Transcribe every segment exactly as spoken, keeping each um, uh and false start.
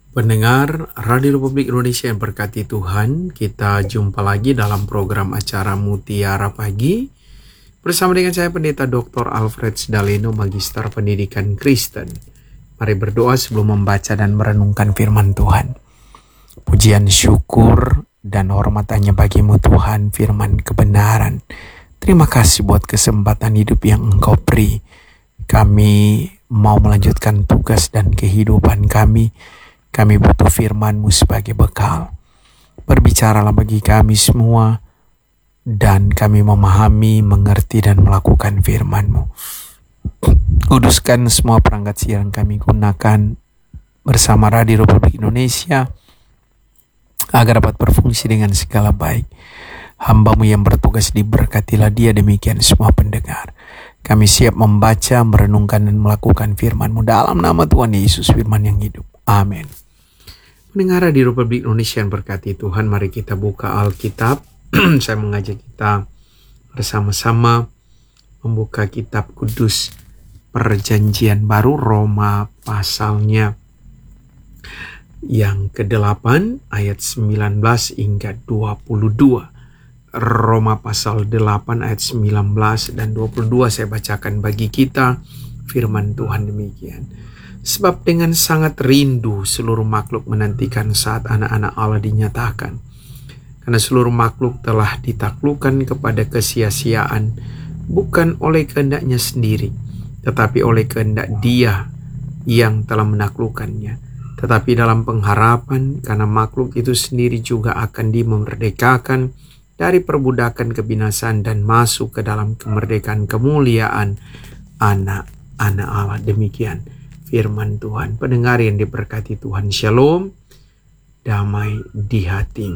Pendengar Radio Republik Indonesia yang berkati Tuhan, kita jumpa lagi dalam program acara Mutiara Pagi bersama dengan saya Pendeta doktor Alfred Sdaleno, Magister Pendidikan Kristen. Mari berdoa sebelum membaca dan merenungkan firman Tuhan. Pujian, syukur, dan hormat hanya bagimu Tuhan, firman kebenaran. Terima kasih buat kesempatan hidup yang Engkau beri. Kami mau melanjutkan tugas dan kehidupan kami. Kami butuh firman-Mu sebagai bekal. Berbicaralah bagi kami semua, dan kami memahami, mengerti, dan melakukan firman-Mu. Kuduskan semua perangkat siaran kami gunakan bersama Radio Republik Indonesia, agar dapat berfungsi dengan segala baik. Hamba-Mu yang bertugas diberkatilah dia, demikian semua pendengar. Kami siap membaca, merenungkan, dan melakukan firman-Mu dalam nama Tuhan Yesus, firman yang hidup. Amin. Pendengar di Republik Indonesia yang berkati Tuhan, mari kita buka Alkitab. Saya mengajak kita bersama-sama membuka kitab kudus Perjanjian Baru, Roma pasalnya yang kedelapan ayat sembilan belas hingga dua puluh dua. Roma pasal delapan ayat sembilan belas dan dua puluh dua saya bacakan bagi kita firman Tuhan demikian. Sebab dengan sangat rindu seluruh makhluk menantikan saat anak-anak Allah dinyatakan. Karena seluruh makhluk telah ditaklukkan kepada kesia-siaan, bukan oleh kehendaknya sendiri, tetapi oleh kehendak Dia yang telah menaklukkannya. Tetapi dalam pengharapan, karena makhluk itu sendiri juga akan dimerdekakan dari perbudakan kebinasaan dan masuk ke dalam kemerdekaan kemuliaan anak-anak Allah. Demikian firman Tuhan. Pendengar yang diberkati Tuhan, shalom, damai di hati.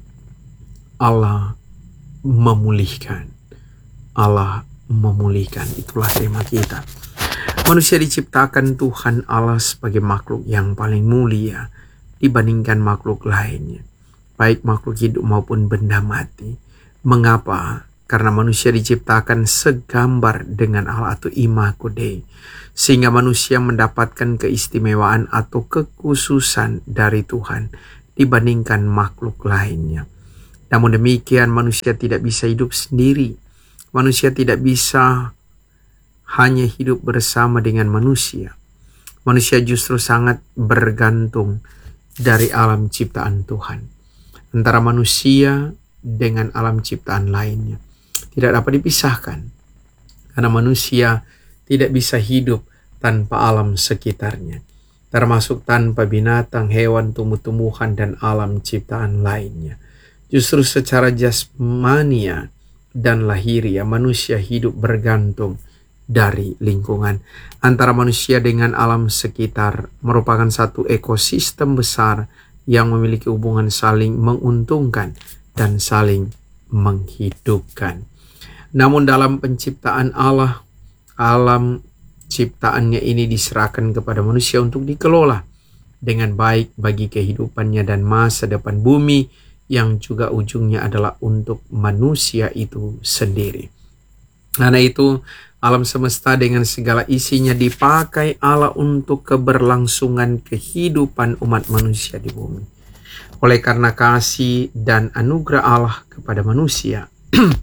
Allah memulihkan. Allah memulihkan. Itulah tema kita. Manusia diciptakan Tuhan Allah sebagai makhluk yang paling mulia dibandingkan makhluk lainnya, baik makhluk hidup maupun benda mati. Mengapa? Karena manusia diciptakan segambar dengan Allah atau imago Dei, sehingga manusia mendapatkan keistimewaan atau kekhususan dari Tuhan dibandingkan makhluk lainnya. Namun demikian, manusia tidak bisa hidup sendiri. Manusia tidak bisa hanya hidup bersama dengan manusia. Manusia justru sangat bergantung dari alam ciptaan Tuhan. Antara manusia dengan alam ciptaan lainnya tidak dapat dipisahkan, karena manusia tidak bisa hidup tanpa alam sekitarnya, termasuk tanpa binatang, hewan, tumbuh-tumbuhan, dan alam ciptaan lainnya. Justru secara jasmania dan lahiriah, manusia hidup bergantung dari lingkungan. Antara manusia dengan alam sekitar merupakan satu ekosistem besar yang memiliki hubungan saling menguntungkan dan saling menghidupkan. Namun dalam penciptaan Allah, alam ciptaannya ini diserahkan kepada manusia untuk dikelola dengan baik bagi kehidupannya dan masa depan bumi, yang juga ujungnya adalah untuk manusia itu sendiri. Karena itu, alam semesta dengan segala isinya dipakai Allah untuk keberlangsungan kehidupan umat manusia di bumi. Oleh karena kasih dan anugerah Allah kepada manusia,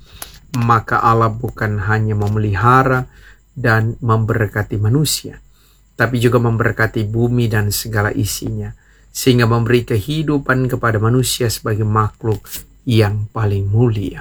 maka Allah bukan hanya memelihara dan memberkati manusia, tapi juga memberkati bumi dan segala isinya, sehingga memberi kehidupan kepada manusia sebagai makhluk yang paling mulia.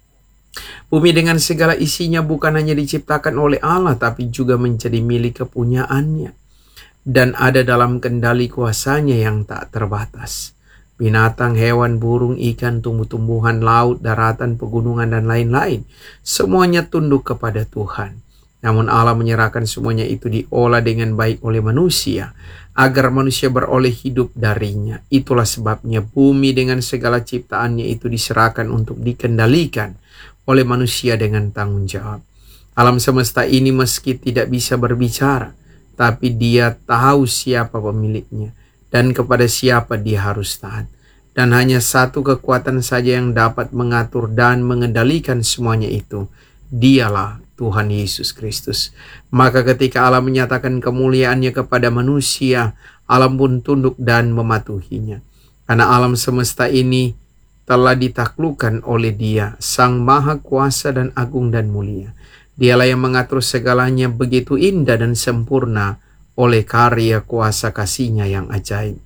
Bumi dengan segala isinya bukan hanya diciptakan oleh Allah, tapi juga menjadi milik kepunyaannya dan ada dalam kendali kuasanya yang tak terbatas. Binatang, hewan, burung, ikan, tumbuh-tumbuhan, laut, daratan, pegunungan, dan lain-lain, semuanya tunduk kepada Tuhan. Namun Allah menyerahkan semuanya itu diolah dengan baik oleh manusia, agar manusia beroleh hidup darinya. Itulah sebabnya bumi dengan segala ciptaannya itu diserahkan untuk dikendalikan oleh manusia dengan tanggung jawab. Alam semesta ini meski tidak bisa berbicara, tapi dia tahu siapa pemiliknya dan kepada siapa dia harus taat. Dan hanya satu kekuatan saja yang dapat mengatur dan mengendalikan semuanya itu. Dialah Tuhan Yesus Kristus. Maka ketika Allah menyatakan kemuliaannya kepada manusia, alam pun tunduk dan mematuhinya. Karena alam semesta ini telah ditaklukkan oleh Dia, Sang Maha Kuasa dan agung dan mulia. Dialah yang mengatur segalanya begitu indah dan sempurna oleh karya kuasa kasih-Nya yang ajaib.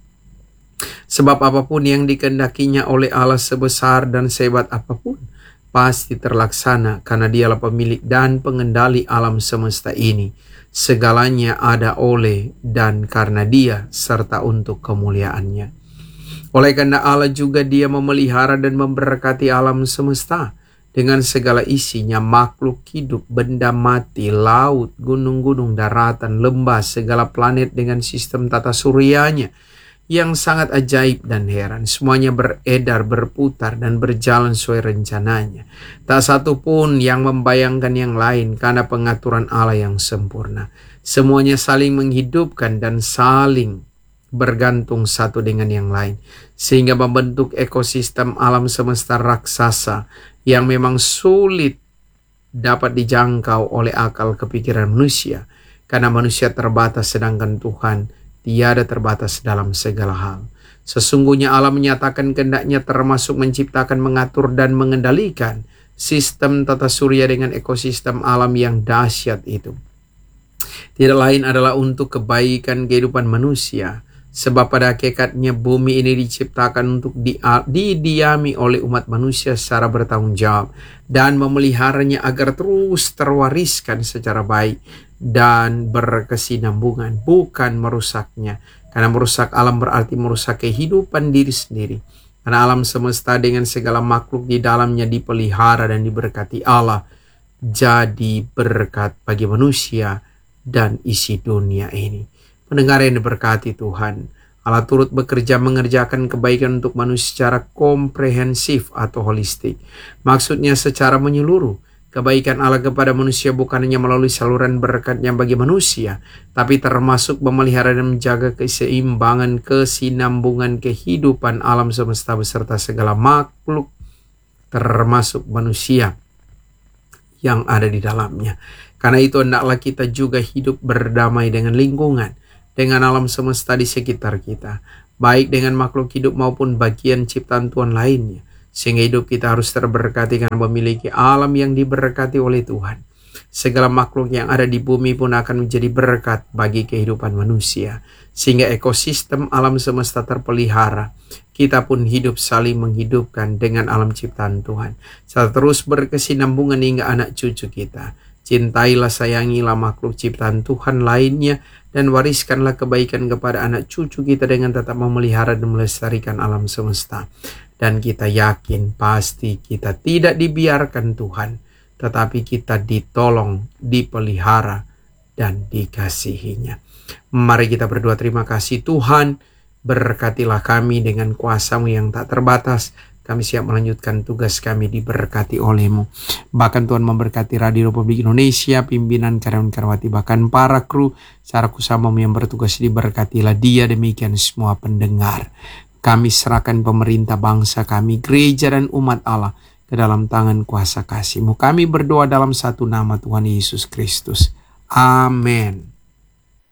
Sebab apapun yang dikehendakinya oleh Allah, sebesar dan sehebat apapun, pasti terlaksana karena Dialah pemilik dan pengendali alam semesta ini. Segalanya ada oleh dan karena Dia serta untuk kemuliaan-Nya. Oleh karena Allah juga Dia memelihara dan memberkati alam semesta dengan segala isinya, makhluk hidup, benda mati, laut, gunung-gunung, daratan, lembah, segala planet dengan sistem tata suryanya yang sangat ajaib dan heran. Semuanya beredar, berputar, dan berjalan sesuai rencananya. Tak satu pun yang membayangkan yang lain karena pengaturan Allah yang sempurna. Semuanya saling menghidupkan dan saling bergantung satu dengan yang lain, sehingga membentuk ekosistem alam semesta raksasa yang memang sulit dapat dijangkau oleh akal kepikiran manusia, karena manusia terbatas sedangkan Tuhan tiada terbatas dalam segala hal. Sesungguhnya Allah menyatakan kehendak-Nya termasuk menciptakan, mengatur, dan mengendalikan sistem tata surya dengan ekosistem alam yang dahsyat itu. Tidak lain adalah untuk kebaikan kehidupan manusia. Sebab pada hakikatnya bumi ini diciptakan untuk di, didiami oleh umat manusia secara bertanggung jawab dan memeliharanya agar terus terwariskan secara baik dan berkesinambungan, bukan merusaknya. Karena merusak alam berarti merusak kehidupan diri sendiri. Karena alam semesta dengan segala makhluk di dalamnya dipelihara dan diberkati Allah, jadi berkat bagi manusia dan isi dunia ini. Pendengar yang diberkati Tuhan, Allah turut bekerja mengerjakan kebaikan untuk manusia secara komprehensif atau holistik. Maksudnya secara menyeluruh. Kebaikan Allah kepada manusia bukan hanya melalui saluran berkat-Nya bagi manusia, tapi termasuk memelihara dan menjaga keseimbangan, kesinambungan kehidupan alam semesta beserta segala makhluk, termasuk manusia yang ada di dalamnya. Karena itu hendaklah kita juga hidup berdamai dengan lingkungan, dengan alam semesta di sekitar kita, baik dengan makhluk hidup maupun bagian ciptaan Tuhan lainnya, sehingga hidup kita harus terberkati karena memiliki alam yang diberkati oleh Tuhan. Segala makhluk yang ada di bumi pun akan menjadi berkat bagi kehidupan manusia, sehingga ekosistem alam semesta terpelihara. Kita pun hidup saling menghidupkan dengan alam ciptaan Tuhan, serta terus berkesinambungan hingga anak cucu kita. Cintailah, sayangilah makhluk ciptaan Tuhan lainnya, dan wariskanlah kebaikan kepada anak cucu kita dengan tetap memelihara dan melestarikan alam semesta. Dan kita yakin pasti kita tidak dibiarkan Tuhan, tetapi kita ditolong, dipelihara, dan dikasihi-Nya. Mari kita berdoa. Terima kasih Tuhan, berkatilah kami dengan kuasa-Mu yang tak terbatas. Kami siap melanjutkan tugas kami, diberkati oleh-Mu. Bahkan Tuhan memberkati Radio Republik Indonesia, pimpinan, karyawan, karyawati, bahkan para kru, secara kusama-Mu yang bertugas, diberkatilah dia, demikian semua pendengar. Kami serahkan pemerintah bangsa kami, gereja dan umat Allah ke dalam tangan kuasa kasih-Mu. Kami berdoa dalam satu nama Tuhan Yesus Kristus. Amin.